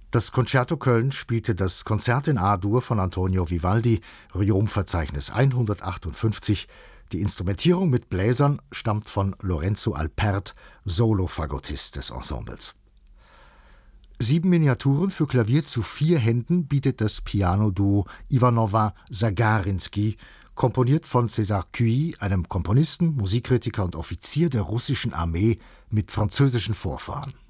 Das Concerto Köln spielte das Konzert in A-Dur von Antonio Vivaldi, Riom-Verzeichnis 158. Die Instrumentierung mit Bläsern stammt von Lorenzo Alpert, Solo-Fagottist des Ensembles. 7 Miniaturen für Klavier zu 4 Händen bietet das Piano-Duo Ivanova-Sagarinski, komponiert von César Cui, einem Komponisten, Musikkritiker und Offizier der russischen Armee mit französischen Vorfahren.